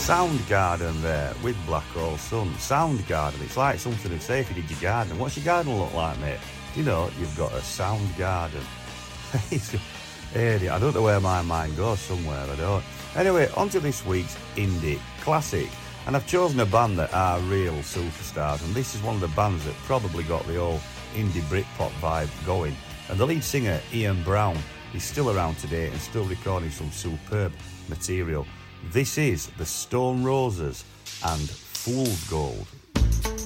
Soundgarden there with Black Hole Sun. Soundgarden, it's like something to say if you did your garden. What's your garden look like, mate? You know, you've got a sound garden. I don't know where my mind goes, somewhere, I don't. Anyway, on to this week's Indie Classic. And I've chosen a band that are real superstars, and this is one of the bands that probably got the old indie Britpop vibe going. And the lead singer, Ian Brown, is still around today and still recording some superb material. This is the Stone Roses and Fool's Gold.